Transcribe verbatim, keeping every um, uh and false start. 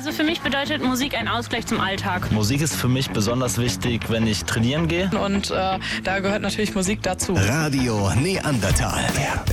Also für mich bedeutet Musik ein Ausgleich zum Alltag. Musik ist für mich besonders wichtig, wenn ich trainieren gehe. Und äh, da gehört natürlich Musik dazu. Radio Neandertal. Der